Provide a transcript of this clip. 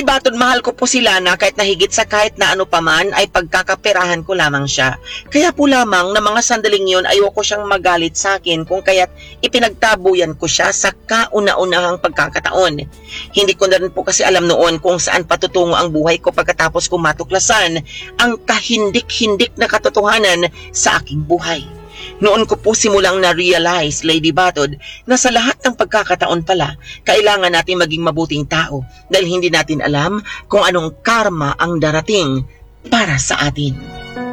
Batod, mahal ko po si Lana kahit na higit sa kahit na ano paman ay pagkakaperahan ko lamang siya. Kaya po lamang na mga sandaling yun ayoko siyang magalit sa akin kung kaya't ipinagtabuyan ko siya sa kauna-unahang pagkakataon. Hindi ko na rin po kasi alam noon kung saan patutungo ang buhay ko pagkatapos ko matuklasan ang kahindik-hindik na katotohanan sa aking buhay. Noon ko po simulang na-realize, Lady Batod, na sa lahat ng pagkakataon pala, kailangan natin maging mabuting tao dahil hindi natin alam kung anong karma ang darating para sa atin.